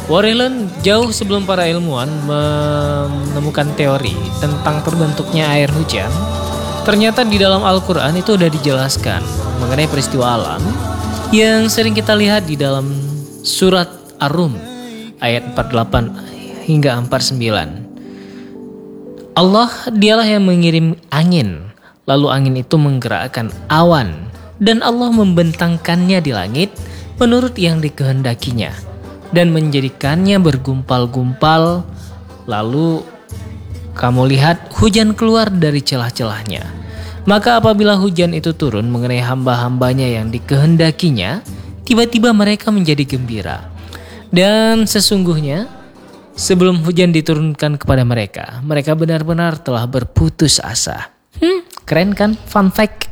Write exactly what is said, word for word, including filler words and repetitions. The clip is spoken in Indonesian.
Warren jauh sebelum para ilmuwan menemukan teori tentang terbentuknya air hujan, ternyata di dalam Al-Quran itu udah dijelaskan mengenai peristiwa alam yang sering kita lihat di dalam surat Ar-Rum ayat empat puluh delapan hingga empat puluh sembilan. Allah dialah yang mengirim angin, lalu angin itu menggerakkan awan dan Allah membentangkannya di langit menurut yang dikehendakinya dan menjadikannya bergumpal-gumpal, lalu kamu lihat hujan keluar dari celah-celahnya. Maka apabila hujan itu turun mengenai hamba-hambanya yang dikehendakinya, tiba-tiba mereka menjadi gembira. Dan sesungguhnya sebelum hujan diturunkan kepada mereka, mereka benar-benar telah berputus asa. Hmm, keren kan? Fun fact.